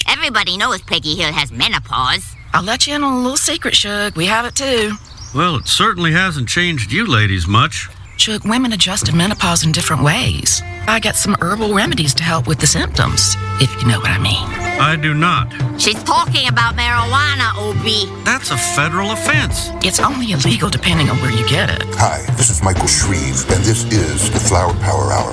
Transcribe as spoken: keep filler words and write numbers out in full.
Everybody knows Peggy Hill has menopause. I'll let you in on a little secret, Shug. We have it too. Well, it certainly hasn't changed you ladies much. Shug, women adjust to menopause in different ways. I got some herbal remedies to help with the symptoms, if you know what I mean. I do not. She's talking about marijuana, O B. That's a federal offense. It's only illegal depending on where you get it. Hi, this is Michael Shreve, and this is the Flower Power Hour.